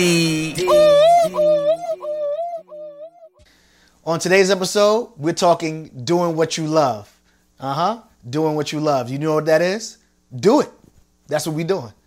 On today's episode, we're talking doing what you love. Doing what you love. You know what that is? Do it. That's what we're doing.